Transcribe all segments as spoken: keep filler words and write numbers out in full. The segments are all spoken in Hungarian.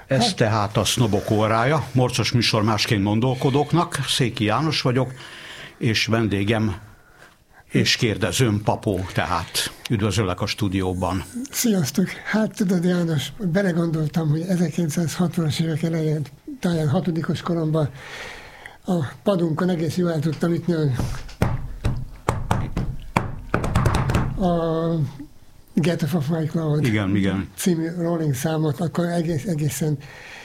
Ez tehát a Sznobok órája, morcos műsor másként gondolkodóknak. Széki János vagyok, és vendégem és kérdezőm Papó, tehát üdvözöllek a stúdióban. Sziasztok! Hát tudod, János, belegondoltam, hogy ezerkilencszázhatvanas évek elején, talán hatodikos koromban a padunkon egész jól el tudtam ütni a Get Off of My Cloud igen, igen. című Rolling számot, akkor egész, egészen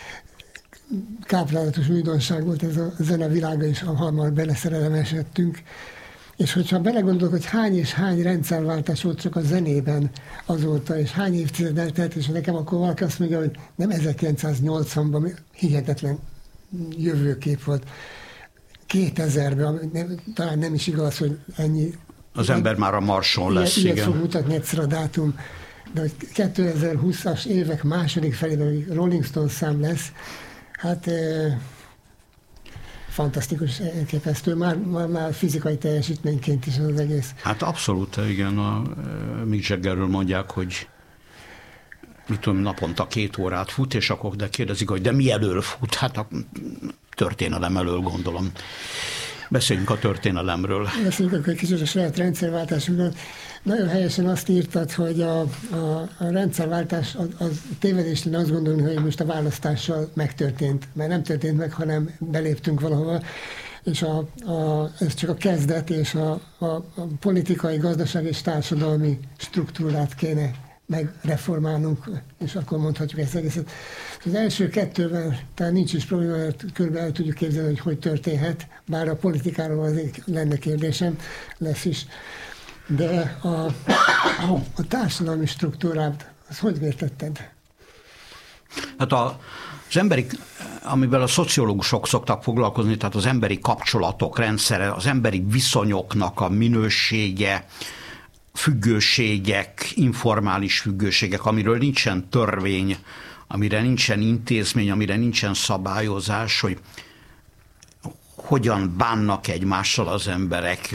káprálatos újdonság volt ez a zene világa, és hamar beleszerelem esettünk. És hogyha belegondolok, hogy hány és hány rendszerváltás volt csak a zenében azóta, és hány évtized eltelt, és nekem akkor valaki azt mondja, hogy nem ezerkilencszáznyolcvanban hihetetlen jövőkép volt. kétezerben, nem, talán nem is igaz, hogy ennyi. Az ember már a Marson lesz, ilyet, igen. Ilyet fog mutatni egyszer a dátum, de hogy kétezer-húszas évek második felében Rolling Stones szám lesz, hát eh, fantasztikus, elképesztő, már, már, már fizikai teljesítményként is az egész. Hát abszolút, igen, a Mick Jaggerről mondják, hogy mit tudom, naponta két órát fut, és akkor de kérdezik, hogy de mi elől fut? Hát a történelem elől, gondolom. Beszéljünk a történelemről. Beszéljünk akkor egy kicsit a saját rendszerváltásunkról. Nagyon helyesen azt írtad, hogy a, a, a rendszerváltás az, az tévedés lenne azt gondolni, hogy most a választással megtörtént. Mert nem történt meg, hanem beléptünk valahova. És a, a, ez csak a kezdet, és a, a, a politikai, gazdaság és társadalmi struktúrát kéne megreformálnunk, és akkor mondhatjuk ezt egészet. Az első kettővel talán nincs is probléma, mert körülbelül el tudjuk képzelni, hogy hogy történhet, bár a politikáról azért lenne kérdésem, lesz is. De a, a társadalmi struktúrát, azt hogy értetted? Hát a, az emberi, amivel a szociológusok szoktak foglalkozni, tehát az emberi kapcsolatok rendszere, az emberi viszonyoknak a minősége, függőségek, informális függőségek, amiről nincsen törvény, amire nincsen intézmény, amire nincsen szabályozás, hogy hogyan bánnak egymással az emberek,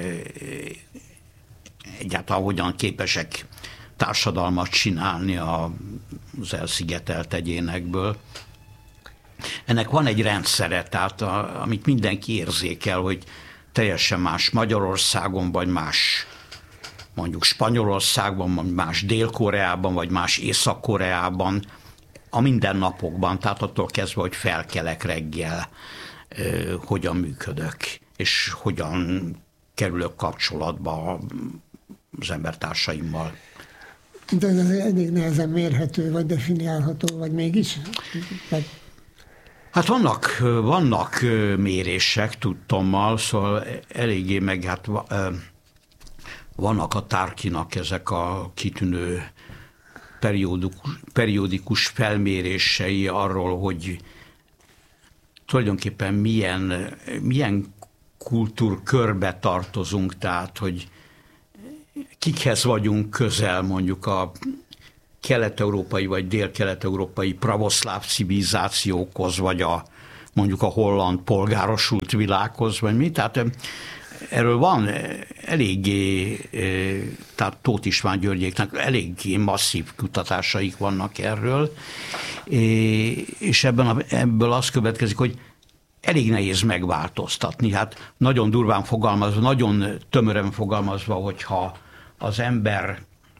egyáltalán hogyan képesek társadalmat csinálni az elszigetelt egyénekből. Ennek van egy rendszere, tehát a, amit mindenki érzékel, hogy teljesen más Magyarországon, vagy más mondjuk Spanyolországban, vagy más Dél-Koreában, vagy más Észak-Koreában, a mindennapokban, tehát attól kezdve, hogy felkelek reggel, eh, hogyan működök, és hogyan kerülök kapcsolatba az embertársaimmal. De ez azért elég nehezen mérhető, vagy definiálható, vagy mégis? Vagy... Hát vannak, vannak mérések, tudtommal, szóval eléggé meg hát vannak a Tarkinak ezek a kitűnő periódikus, periódikus felmérései arról, hogy tulajdonképpen milyen, milyen kultúrkörbe tartozunk, tehát hogy kikhez vagyunk közel, mondjuk a kelet-európai vagy dél-kelet-európai pravoszláv civilizációkhoz, vagy a, mondjuk a holland polgárosult világhoz, vagy mi. Tehát erről van eléggé, tehát Tóth István Györgyéknek eléggé masszív kutatásaik vannak erről, és ebben a, ebből az következik, hogy elég nehéz megváltoztatni. Hát nagyon durván fogalmazva, nagyon tömören fogalmazva, hogyha az ember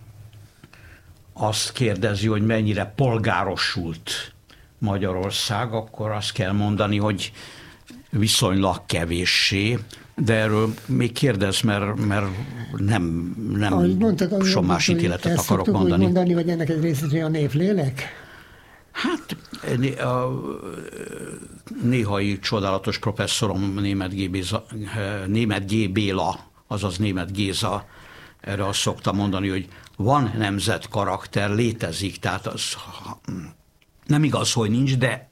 azt kérdezi, hogy mennyire polgárosult Magyarország, akkor azt kell mondani, hogy viszonylag kevéssé, de erről még kérdez, mert, mert nem, nem mondtad, sok más ítéletet akarok mondani. mondani, hogy ennek egy részét a névlélek? Hát a néhai csodálatos professzorom Németh G. Béza, Németh G. Béla, azaz Németh Géza, erre azt szokta mondani, hogy van nemzetkarakter, létezik, tehát az nem igaz, hogy nincs, de,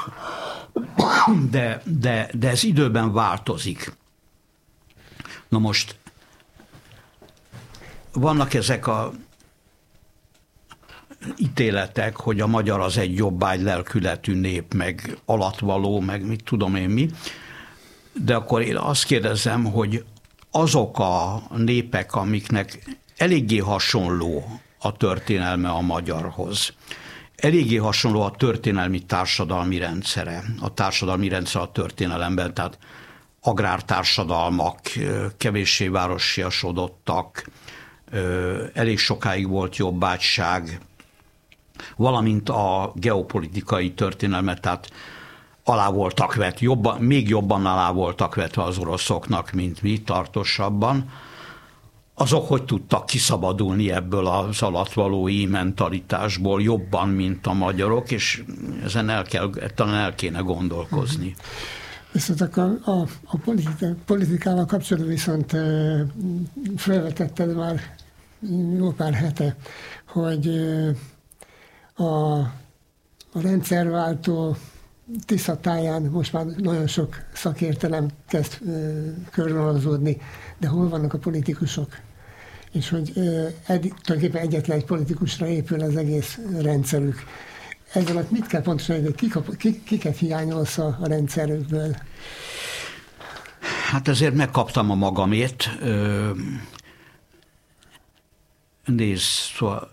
de, de, de ez időben változik. Na most vannak ezek a ítéletek, hogy a magyar az egy jobbágy lelkületű nép, meg alatvaló, meg mit tudom én mi, de akkor én azt kérdezem, hogy azok a népek, amiknek eléggé hasonló a történelme a magyarhoz, eléggé hasonló a történelmi társadalmi rendszere. A társadalmi rendszer a történelemben, tehát agrártársadalmak, kevéssé városiasodottak, elég sokáig volt jobbágyság, valamint a geopolitikai történelmet, tehát alá voltak vetve, jobban, még jobban alá voltak vetve az oroszoknak, mint mi, tartósabban. Azok hogy tudtak kiszabadulni ebből az alattvalói mentalitásból jobban, mint a magyarok, és ezen el kell, talán el kéne gondolkozni. Viszont a, a, a politika, politikával kapcsolatban viszont e, felvetetted már jó pár hete, hogy e, a, a rendszerváltó Tisza táján most már nagyon sok szakértelem kezd e, körvonalazódni, de hol vannak a politikusok? És hogy e, ed, tulajdonképpen egyetlen egy politikusra épül az egész rendszerük. Ez alatt mit kell pontosan, hogy kik, kik, kiket hiányolsz a, a rendszerükből? Hát ezért megkaptam a magamét. Nézd, szóval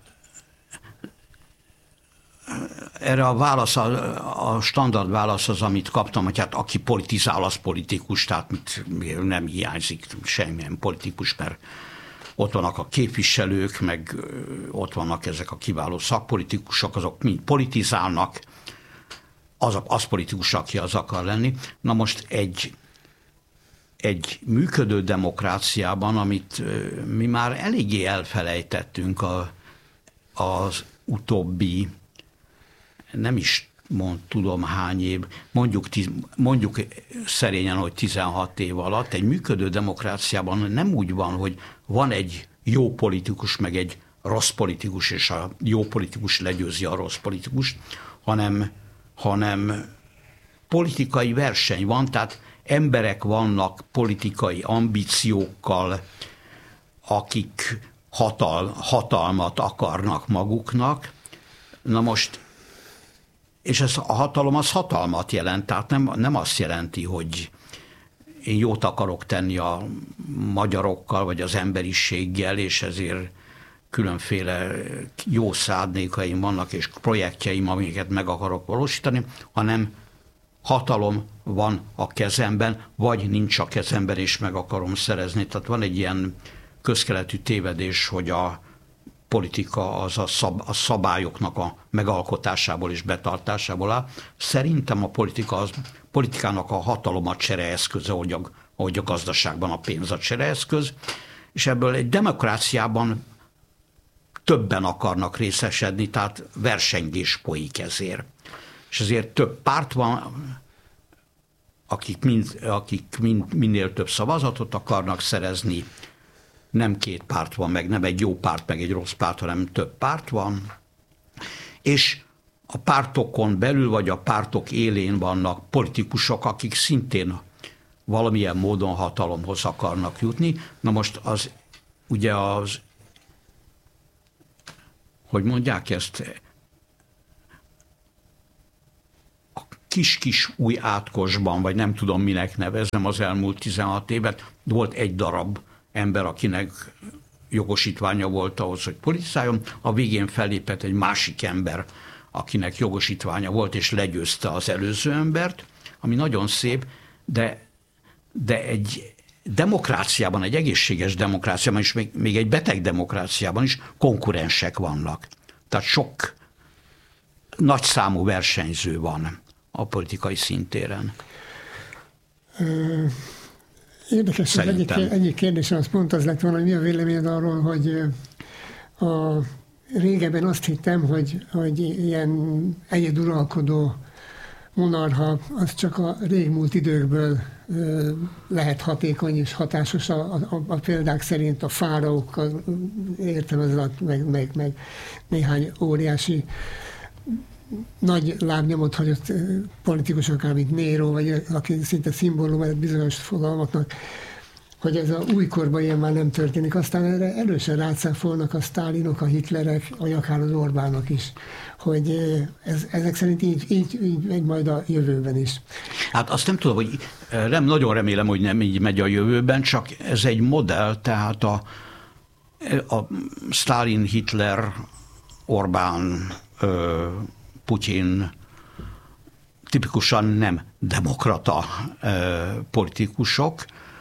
erre a válasz, a, a standard válasz az, amit kaptam, hogy hát aki politizál, az politikus, tehát mit, nem hiányzik semmilyen politikus, mert ott vannak a képviselők, meg ott vannak ezek a kiváló szakpolitikusok, azok mind politizálnak, az, az politikus, aki az akar lenni. Na most egy, egy működő demokráciában, amit mi már eléggé elfelejtettünk a, az utóbbi, nem is mond, tudom hány év, mondjuk, tiz, mondjuk szerényen, hogy tizenhat év alatt, egy működő demokráciában nem úgy van, hogy van egy jó politikus, meg egy rossz politikus, és a jó politikus legyőzi a rossz politikust, hanem, hanem politikai verseny van, tehát emberek vannak politikai ambíciókkal, akik hatal, hatalmat akarnak maguknak. Na most, és ez a hatalom az hatalmat jelent, tehát nem, nem azt jelenti, hogy én jót akarok tenni a magyarokkal, vagy az emberiséggel, és ezért különféle jó szándékaim vannak, és projektjeim, amiket meg akarok valósítani, hanem hatalom van a kezemben, vagy nincs a kezemben, és meg akarom szerezni. Tehát van egy ilyen közkeletű tévedés, hogy a politika az a, szab, a szabályoknak a megalkotásából és betartásából áll. Szerintem a politika az, politikának a hatalom a csereeszköze, ahogy a, ahogy a gazdaságban a pénz a csereeszköz, és ebből egy demokráciában többen akarnak részesedni, tehát versengés folyik ezért. És ezért több párt van, akik, mind, akik mind, minél több szavazatot akarnak szerezni, nem két párt van, meg nem egy jó párt, meg egy rossz párt, hanem több párt van, és a pártokon belül, vagy a pártok élén vannak politikusok, akik szintén valamilyen módon hatalomhoz akarnak jutni. Na most az, ugye az, hogy mondják ezt, a kis-kis új átkosban, vagy nem tudom minek nevezem az elmúlt tizenhat évet, volt egy darab ember, akinek jogosítványa volt ahhoz, hogy politizáljon, a végén fellépett egy másik ember, akinek jogosítványa volt, és legyőzte az előző embert, ami nagyon szép, de, de egy demokráciában, egy egészséges demokráciában, és még, még egy beteg demokráciában is konkurensek vannak. Tehát sok nagyszámú versenyző van a politikai szintéren. Érdekes, hogy egyik, egyik kérdésem az pont az lett volna, hogy mi a véleményed arról, hogy a régebben azt hittem, hogy, hogy ilyen egyeduralkodó monarcha az csak a régmúlt időkből lehet hatékony és hatásos. A, a, a példák szerint a fáraókkal értem ez alatt, meg, meg, meg néhány óriási nagy lábnyomot hagyott politikusok, mint Nero, vagy aki szinte szimbólum egy bizonyos fogalmaknak, hogy ez a újkorban ilyen már nem történik. Aztán erre erősen rácáfolnak a Sztálinok, a Hitlerek, vagy akár az Orbánok is, hogy ez, ezek szerint így, így, így megy majd a jövőben is. Hát azt nem tudom, hogy nem, nagyon remélem, hogy nem így megy a jövőben, csak ez egy modell, tehát a, a Sztálin, Hitler, Orbán ö, Putyin tipikusan nem demokrata politikusok,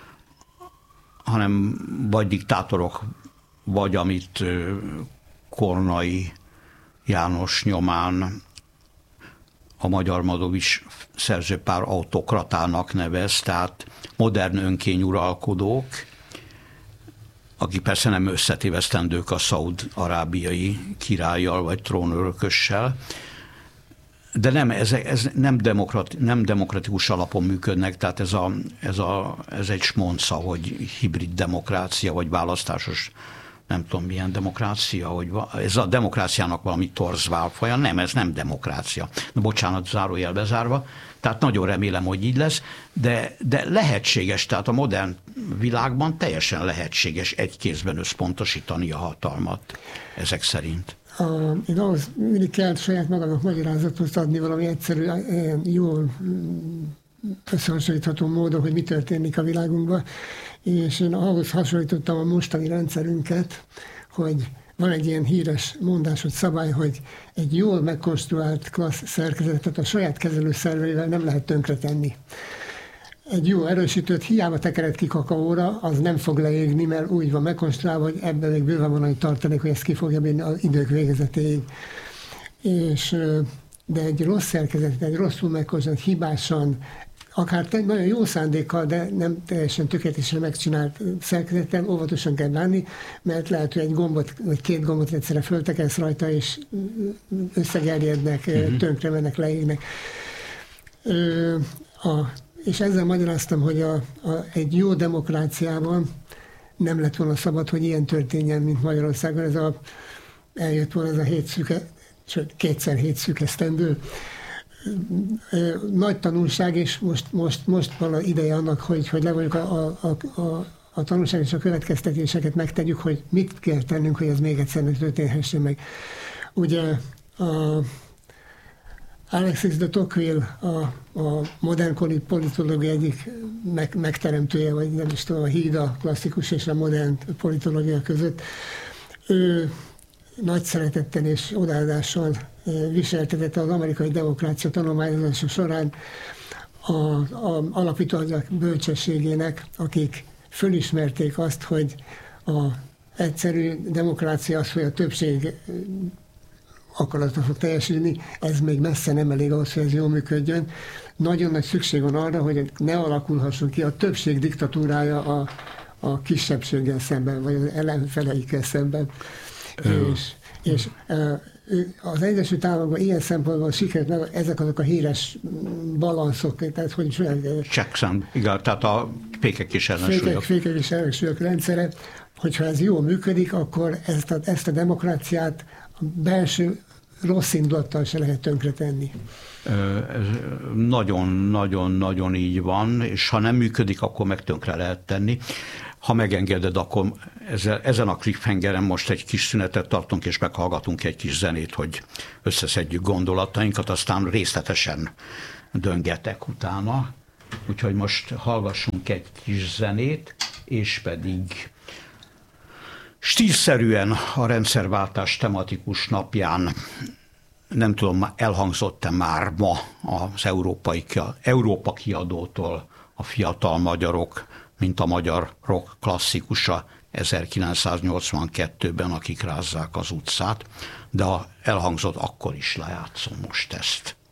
hanem vagy diktátorok, vagy amit Kornai János nyomán a Magyar Madovics szerzőpár autokratának nevez, tehát modern önkényuralkodók, akik persze nem összetévesztendők a szaúd-arábiai királlyal vagy trónörökössel, de nem, ez, ez nem, demokrat, nem demokratikus alapon működnek, tehát ez, a, ez, a, ez egy smonca, hogy hibrid demokrácia, vagy választásos, nem tudom milyen demokrácia, hogy ez a demokráciának valami torz válfaja, nem, ez nem demokrácia. Na, bocsánat, zárójel bezárva, tehát nagyon remélem, hogy így lesz, de, de lehetséges, tehát a modern világban teljesen lehetséges egy kézben összpontosítani a hatalmat, ezek szerint. A, én ahhoz mindig kell saját magamnak magyarázatot adni valami egyszerű, jól összehasonlítható módon, hogy mi történik a világunkban, és én ahhoz hasonlítottam a mostani rendszerünket, hogy van egy ilyen híres mondás, hogy szabály, hogy egy jól megkonstruált klassz szerkezetet a saját kezelőszerveivel nem lehet tönkretenni. Egy jó erősítőt hiába tekered ki kakaóra, az nem fog leégni, mert úgy van megkonstruálva, hogy ebben még bőven van annyi tartalék, hogy ezt ki fogja bírni az idők végezetéig. És, de egy rossz szerkezetet, egy rosszul megkonstruált, hibásan, akár nagyon jó szándékkal, de nem teljesen tökéletesen megcsinált szerkezeten óvatosan kell bánni, mert lehet, hogy egy gombot, vagy két gombot egyszerre föltekelsz rajta, és összegerjednek, uh-huh. tönkre mennek, leégnek. A És ezzel magyaráztam, hogy a, a, egy jó demokráciában nem lett volna szabad, hogy ilyen történjen, mint Magyarországon. Ez a, eljött volna ez a hét szüke, sőt, kétszer hét szükesztendő. Nagy tanulság, és most, most, most van az ideje annak, hogy, hogy levonjuk a, a, a, a tanulság és a következtetéseket megtegyük, hogy mit kell tennünk, hogy ez még egyszer ne történhessen meg. Ugye a Alexis de Tocqueville, a, a modern politológia egyik meg, megteremtője, vagy nem is tudom, a híd a klasszikus és a modern politológia között. Ő nagy szeretettel és odaadással viseltetette az amerikai demokrácia tanulmányozása során a, a alapítóanyag bölcsességének, akik fölismerték azt, hogy a egyszerű demokrácia az, hogy a többség akarata fog teljesülni, ez még messze nem elég ahhoz, hogy ez jól működjön. Nagyon nagy szükség van arra, hogy ne alakulhasson ki a többség diktatúrája a, a kisebbséggel szemben, vagy az ellenfeleikkel szemben. Ö. És, és az Egyesült Államokban ilyen szempontból sikerült, ezek azok a híres balanszok, tehát hogy checks and, igen, tehát a fékek és ellensúlyok. Fékek és ellensúlyok rendszere, hogyha ez jól működik, akkor ezt a, ezt a demokráciát a belső rossz indulattal se lehet tönkretenni. Nagyon-nagyon-nagyon így van, és ha nem működik, akkor meg tönkre lehet tenni. Ha megengeded, akkor ezzel, ezen a cliffhangeren most egy kis szünetet tartunk, és meghallgatunk egy kis zenét, hogy összeszedjük gondolatainkat, aztán részletesen döngetek utána. Úgyhogy most hallgassunk egy kis zenét, és pedig stílszerűen a rendszerváltás tematikus napján, nem tudom, elhangzott-e már ma az európai, Európa kiadótól a Fiatal magyarok, mint a magyar rock klasszikusa ezerkilencszáznyolcvankettőben, akik rázzák az utcát, de ha elhangzott, akkor is lejátszom most ezt.